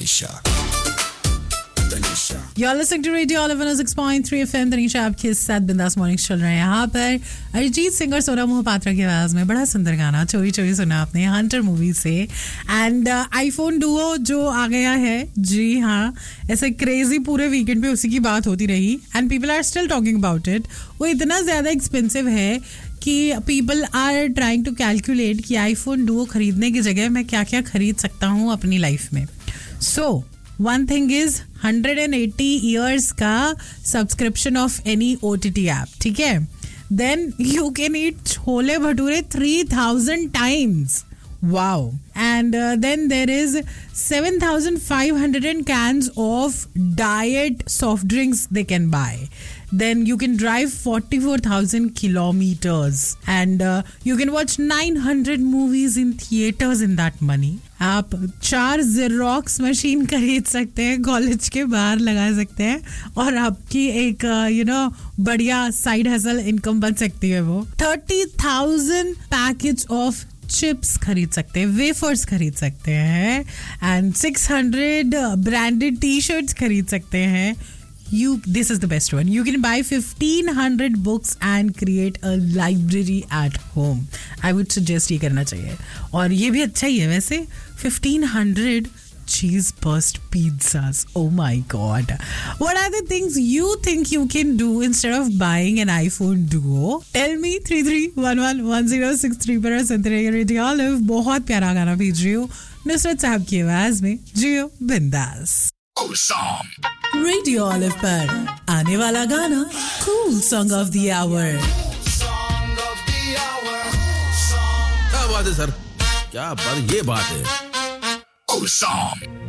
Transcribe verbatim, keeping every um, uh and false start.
Tanisha. Tanisha. You're listening to Radio Olive one oh six point three F M. Tanisha आपके साथ बिंदास mornings चल रहे हैं यहाँ पर. अरिजीत सिंह और सोनम मोहपात्रा की आवाज़ में बड़ा सुंदर गाना चोरी चोरी सुना आपने हंटर मूवी से. एंड आईफोन डुओ जो आ गया है, जी हाँ, ऐसे क्रेजी पूरे वीकेंड पे उसी की बात होती रही and people are still talking about it. वो इतना ज़्यादा एक्सपेंसिव है कि people are trying to calculate कि आईफोन डुओ खरीदने की जगह मैं क्या क्या खरीद सकता हूँ अपनी लाइफ में. So one thing is one hundred eighty years का subscription of any OTT app, ठीक है. Then you can eat chole bhature three thousand times. Wow. And uh, then there is seven thousand five hundred cans of diet soft drinks they can buy. Then you can drive forty-four thousand kilometers. And uh, you can watch nine hundred movies in theaters in that money. आप चार Xerox machine खरीद सकते हैं, college के बाहर लगा सकते हैं और आपकी एक यू नो बढ़िया साइड हसल इनकम बन सकती है. वो thirty thousand package of chips खरीद सकते हैं, वेफर्स खरीद सकते हैं and six hundred branded T shirts खरीद सकते हैं. You, this is the best one. You can buy fifteen hundred books and create a library at home. I would suggest ये करना चाहिए. और ये भी अच्छा ही है वैसे. fifteen hundred cheese burst pizzas. Oh my god. What are the things you think you can do instead of buying an iPhone Duo? Tell me. three three one one one zero six three पर सुनते रहिए radio olive. बहुत प्यारा गाना भेज रही हूँ नुसरत साहब की आवाज में. जियो बिंदास. रेडियो ऑलिव पर आने वाला गाना cool song of the our. क्या बात है सर, क्या बात, ये बात है. Cool song.